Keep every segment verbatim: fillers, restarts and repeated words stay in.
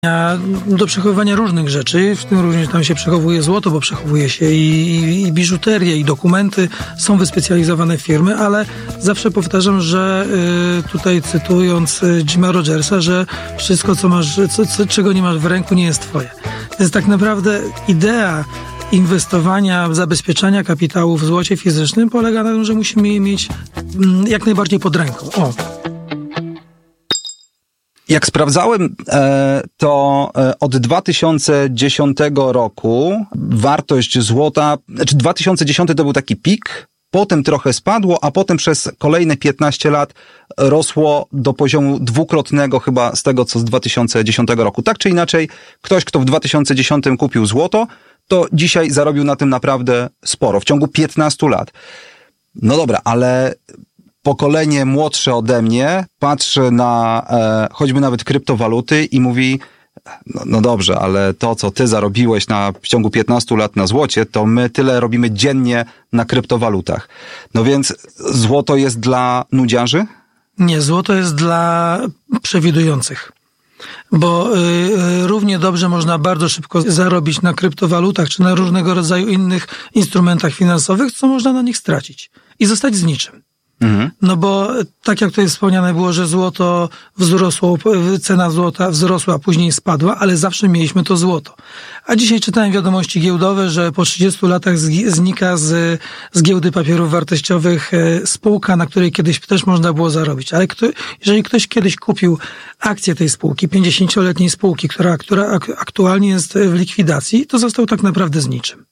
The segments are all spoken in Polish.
do przechowywania różnych rzeczy, w tym również tam się przechowuje złoto, bo przechowuje się i, i, i biżuterię, i dokumenty, są wyspecjalizowane firmy, ale zawsze powtarzam, że y, tutaj cytując y, Jima Rogersa, że wszystko, co masz, co, co, czego nie masz w ręku, nie jest twoje. Więc tak naprawdę idea inwestowania, zabezpieczania kapitału w złocie fizycznym polega na tym, że musimy je mieć mm, jak najbardziej pod ręką. O. Jak sprawdzałem, to od dwa tysiące dziesiątego roku wartość złota, znaczy dwa tysiące dziesiąty to był taki pik, potem trochę spadło, a potem przez kolejne piętnaście lat rosło do poziomu dwukrotnego chyba z tego, co z dwa tysiące dziesiątego roku. Tak czy inaczej, ktoś, kto w dwa tysiące dziesiątym kupił złoto, to dzisiaj zarobił na tym naprawdę sporo, w ciągu piętnastu lat. No dobra, ale pokolenie młodsze ode mnie patrzy na e, choćby nawet kryptowaluty i mówi, no, no dobrze, ale to, co ty zarobiłeś na, w ciągu piętnastu lat na złocie, to my tyle robimy dziennie na kryptowalutach. No więc złoto jest dla nudziarzy? Nie, złoto jest dla przewidujących. Bo y, równie dobrze można bardzo szybko zarobić na kryptowalutach czy na różnego rodzaju innych instrumentach finansowych, co można na nich stracić i zostać z niczym. Mhm. No bo tak jak tutaj wspomniane było, że złoto wzrosło, cena złota wzrosła, a później spadła, ale zawsze mieliśmy to złoto. A dzisiaj czytałem wiadomości giełdowe, że po trzydziestu latach znika z, z giełdy papierów wartościowych spółka, na której kiedyś też można było zarobić. Ale kto, jeżeli ktoś kiedyś kupił akcję tej spółki, pięćdziesięcioletniej spółki, która, która aktualnie jest w likwidacji, to został tak naprawdę z niczym.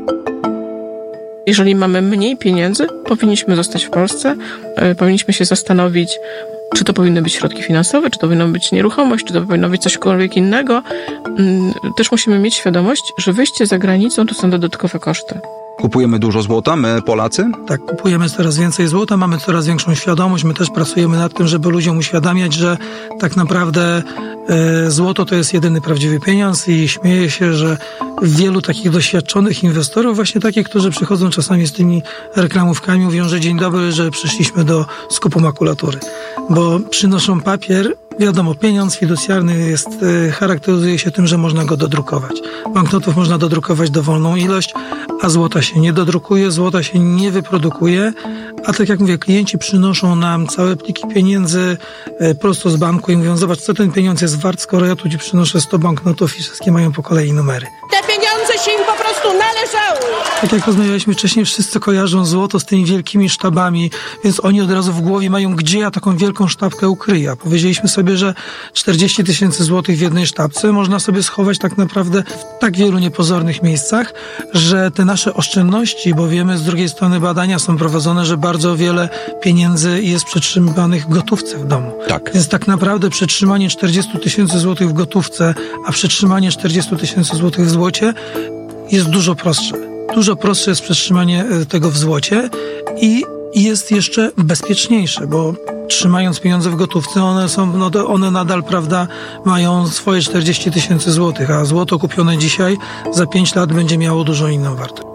Jeżeli mamy mniej pieniędzy, powinniśmy zostać w Polsce, powinniśmy się zastanowić, czy to powinny być środki finansowe, czy to powinno być nieruchomość, czy to powinno być cośkolwiek innego. Też musimy mieć świadomość, że wyjście za granicą to są dodatkowe koszty. Kupujemy dużo złota, my Polacy? Tak, kupujemy coraz więcej złota, mamy coraz większą świadomość. My też pracujemy nad tym, żeby ludziom uświadamiać, że tak naprawdę e, złoto to jest jedyny prawdziwy pieniądz i śmieję się, że wielu takich doświadczonych inwestorów, właśnie takich, którzy przychodzą czasami z tymi reklamówkami, mówią, że dzień dobry, że przyszliśmy do skupu makulatury, bo przynoszą papier. Wiadomo, pieniądz fiducjarny jest, charakteryzuje się tym, że można go dodrukować. Banknotów można dodrukować dowolną ilość, a złota się nie dodrukuje, złota się nie wyprodukuje, a tak jak mówię, klienci przynoszą nam całe pliki pieniędzy prosto z banku i mówią, zobacz, co ten pieniądz jest wart, skoro ja tu ci przynoszę sto banknotów i wszystkie mają po kolei numery. Te pieniądze się im po prostu należały. Tak jak rozmawialiśmy wcześniej, wszyscy kojarzą złoto z tymi wielkimi sztabami, więc oni od razu w głowie mają, gdzie ja taką wielką sztabkę ukryję. A powiedzieliśmy sobie, że czterdzieści tysięcy złotych w jednej sztabce można sobie schować tak naprawdę w tak wielu niepozornych miejscach, że te nasze oszczędności, bo wiemy, z drugiej strony badania są prowadzone, że bardzo wiele pieniędzy jest przetrzymywanych w gotówce w domu. Tak. Więc tak naprawdę przetrzymanie czterdzieści tysięcy złotych w gotówce, a przetrzymanie czterdzieści tysięcy złotych w złocie jest dużo prostsze. Dużo prostsze jest przetrzymanie tego w złocie i jest jeszcze bezpieczniejsze, bo trzymając pieniądze w gotówce, one są, no to one nadal, prawda, mają swoje czterdzieści tysięcy złotych, a złoto kupione dzisiaj za pięć lat będzie miało dużo inną wartość.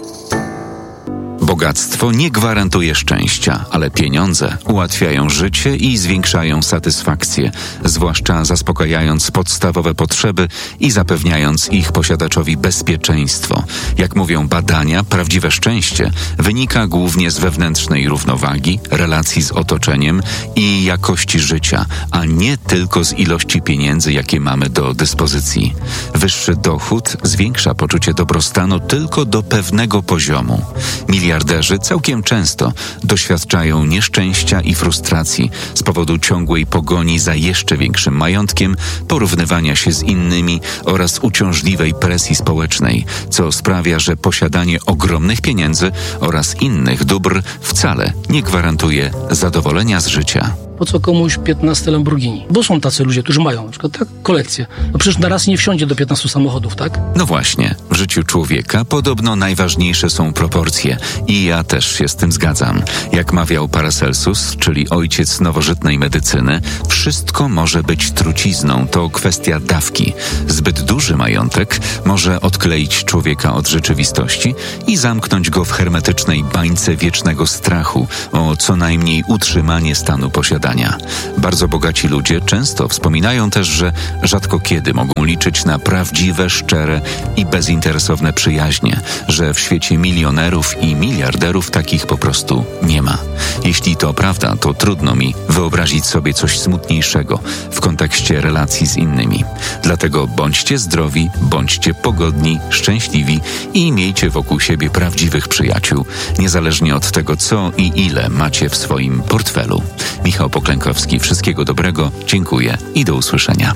Bogactwo nie gwarantuje szczęścia, ale pieniądze ułatwiają życie i zwiększają satysfakcję, zwłaszcza zaspokajając podstawowe potrzeby i zapewniając ich posiadaczowi bezpieczeństwo. Jak mówią badania, prawdziwe szczęście wynika głównie z wewnętrznej równowagi, relacji z otoczeniem i jakości życia, a nie tylko z ilości pieniędzy, jakie mamy do dyspozycji. Wyższy dochód zwiększa poczucie dobrostanu tylko do pewnego poziomu. Miliarderzy całkiem często doświadczają nieszczęścia i frustracji z powodu ciągłej pogoni za jeszcze większym majątkiem, porównywania się z innymi oraz uciążliwej presji społecznej, co sprawia, że posiadanie ogromnych pieniędzy oraz innych dóbr wcale nie gwarantuje zadowolenia z życia. Po co komuś piętnaście Lamborghini? Bo są tacy ludzie, którzy mają na przykład tak, kolekcję. No przecież na raz nie wsiądzie do piętnastu samochodów, tak? No właśnie, w życiu człowieka podobno najważniejsze są proporcje i ja też się z tym zgadzam. Jak mawiał Paracelsus, czyli ojciec nowożytnej medycyny, wszystko może być trucizną, to kwestia dawki. Zbyt duży majątek może odkleić człowieka od rzeczywistości i zamknąć go w hermetycznej bańce wiecznego strachu o co najmniej utrzymanie stanu posiadania. posiadania. Bardzo bogaci ludzie często wspominają też, że rzadko kiedy mogą liczyć na prawdziwe, szczere i bezinteresowne przyjaźnie, że w świecie milionerów i miliarderów takich po prostu nie ma. Jeśli to prawda, to trudno mi wyobrazić sobie coś smutniejszego w kontekście relacji z innymi. Dlatego bądźcie zdrowi, bądźcie pogodni, szczęśliwi i miejcie wokół siebie prawdziwych przyjaciół, niezależnie od tego, co i ile macie w swoim portfelu. Michał Poklękowski, wszystkiego dobrego, dziękuję i do usłyszenia.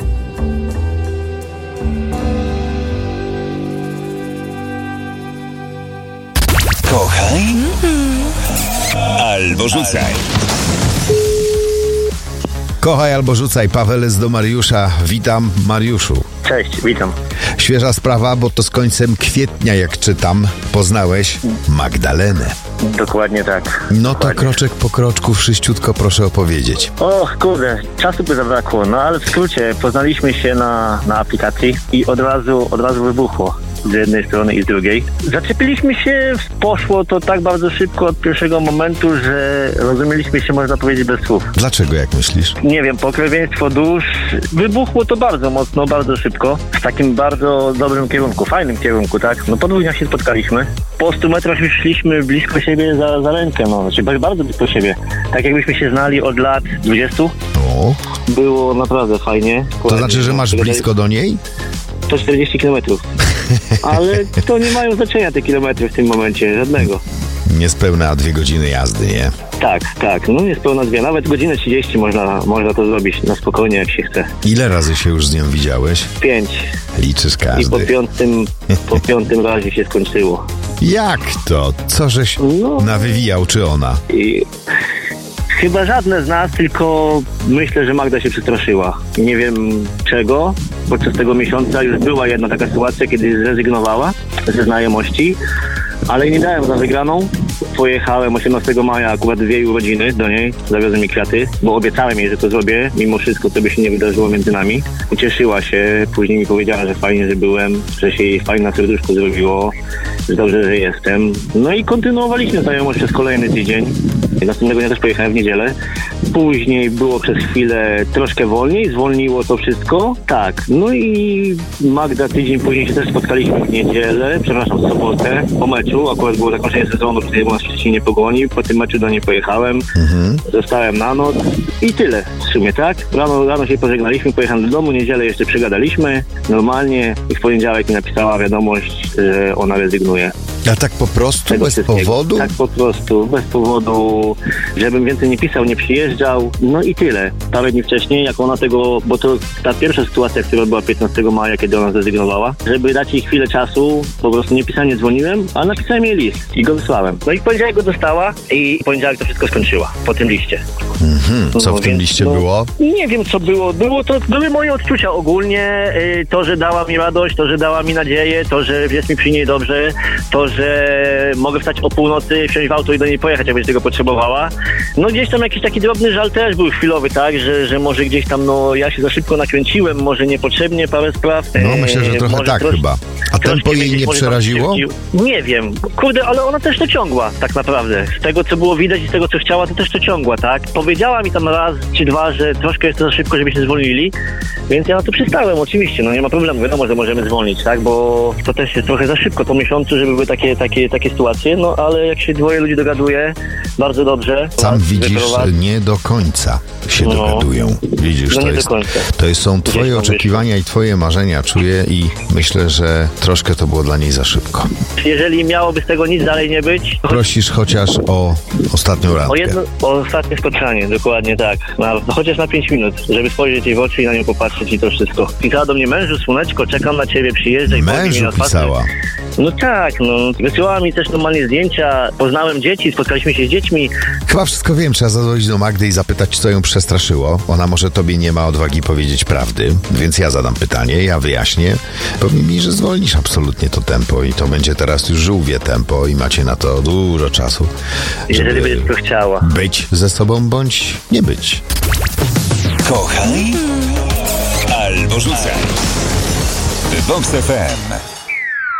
Kochaj albo rzucaj. Kochaj albo rzucaj, Paweł z do Mariusza. Witam, Mariuszu. Cześć, witam. Świeża sprawa, bo to z końcem kwietnia, jak czytam, poznałeś Magdalenę. Dokładnie tak. No to Dokładnie. kroczek po kroczku, wszyściutko proszę opowiedzieć. Och, kurde, czasu by zabrakło, no ale w skrócie, poznaliśmy się na, na aplikacji i od razu, od razu wybuchło. Z jednej strony i z drugiej. Zaczepiliśmy się, poszło to tak bardzo szybko od pierwszego momentu, że rozumieliśmy się, można powiedzieć, bez słów. Dlaczego, jak myślisz? Nie wiem, pokrewieństwo dusz, wybuchło to bardzo mocno, bardzo szybko, w takim bardzo dobrym kierunku, fajnym kierunku, tak? No po dwóch dniach się spotkaliśmy, po stu metrach już szliśmy blisko siebie za, za rękę, no, znaczy bardzo blisko siebie. Tak jakbyśmy się znali od lat dwudziestu. O. Było naprawdę fajnie. To znaczy, że masz blisko do niej? sto czterdzieści kilometrów. Ale to nie mają znaczenia te kilometry w tym momencie, żadnego. Niespełna dwie godziny jazdy, nie? Tak, tak, no niespełna dwie, nawet godzinę trzydzieści można, można to zrobić na spokojnie, jak się chce. Ile razy się już z nią widziałeś? Pięć. Liczysz każdy. I po piątym, po piątym razie się skończyło. Jak to? Co żeś No. nawywijał, czy ona? I chyba żadne z nas, tylko myślę, że Magda się przestraszyła. Nie wiem czego. Podczas tego miesiąca już była jedna taka sytuacja, kiedy zrezygnowała ze znajomości, ale nie dałem za wygraną. Pojechałem osiemnastego maja akurat w jej urodziny do niej, zawiozłem jej kwiaty, bo obiecałem jej, że to zrobię, mimo wszystko, co by się nie wydarzyło między nami. Ucieszyła się, później mi powiedziała, że fajnie, że byłem, że się jej fajnie na serduszku zrobiło, że dobrze, że jestem. No i kontynuowaliśmy znajomość przez kolejny tydzień. Następnego dnia też pojechałem w niedzielę. Później było przez chwilę troszkę wolniej, zwolniło to wszystko. Tak, no i Magda tydzień później się też spotkaliśmy w niedzielę, przepraszam, w sobotę, po meczu. Akurat było zakończenie sezonu, kiedy była w Szczecinie Pogoni. Po tym meczu do niej pojechałem, mhm. Zostałem na noc i tyle w sumie, tak? Rano, rano się pożegnaliśmy, pojechałem do domu, niedzielę jeszcze przegadaliśmy normalnie i w poniedziałek mi napisała wiadomość, że ona rezygnuje. A tak po prostu, Tego bez wszystkiego. powodu? Tak po prostu, bez powodu, żebym więcej nie pisał, nie przyjeżdżał, no i tyle. Parę dni wcześniej, jak ona tego, bo to ta pierwsza sytuacja, która była piętnastego maja, kiedy ona zrezygnowała, żeby dać jej chwilę czasu, po prostu nie pisałem, nie dzwoniłem, a napisałem jej list i go wysłałem. No i w poniedziałek go dostała i w poniedziałek to wszystko skończyła, po tym liście. Mhm. Co no, w tym więc, liście no, było? Nie wiem, co było. Było to, były moje odczucia ogólnie, y, to, że dała mi radość, to, że dała mi nadzieję, to, że jest mi przy niej dobrze, to, że mogę wstać o północy, wsiąść w auto i do niej pojechać, jak będzie tego potrzebowała. No gdzieś tam jakiś taki drobny żal też był chwilowy, tak, że, że może gdzieś tam, no ja się za szybko nakręciłem, może niepotrzebnie parę spraw. No myślę, że trochę tak trosz, chyba. A tempo jej nie przeraziło? Nie wiem. Kurde, ale ona też to ciągła, tak naprawdę. Z tego, co było widać i z tego, co chciała, to też to ciągła, tak. Powiedziała mi tam raz czy dwa, że troszkę jest to za szybko, żebyśmy zwolnili, więc ja na to przystałem, oczywiście, no nie ma problemu, wiadomo, że możemy zwolnić, tak, bo to też jest trochę za szybko po miesiącu, żeby były takie, takie, takie sytuacje, no ale jak się dwoje ludzi dogaduje, bardzo dobrze. Sam widzisz, nie do końca się no, dogadują. Widzisz, no to, nie jest, do końca. to jest, są twoje oczekiwania i twoje marzenia, czuję, i myślę, że troszkę to było dla niej za szybko. Jeżeli miałoby z tego nic dalej nie być... Prosisz chociaż o ostatnią randkę. O jedno, o ostatnie spotkanie, dokładnie tak. Na, no, chociaż na pięć minut, żeby spojrzeć jej w oczy i na nią popatrzeć i to wszystko. Pisała do mnie: mężu, słoneczko, czekam na ciebie, przyjeżdżaj. Mężu pisała? No tak, no. Wysyłała mi też normalnie zdjęcia, poznałem dzieci, spotkaliśmy się z dziećmi. Chyba wszystko wiem, trzeba zadzwonić do Magdy i zapytać, co ją przestraszyło. Ona może tobie nie ma odwagi powiedzieć prawdy, więc ja zadam pytanie, ja wyjaśnię. Powie mi, że zwolnisz absolutnie to tempo i to będzie teraz już żółwie tempo i macie na to dużo czasu. Jeżeli będziesz to chciała. Być ze sobą, bądź nie być. Kochaj albo rzucaj. Vox F M.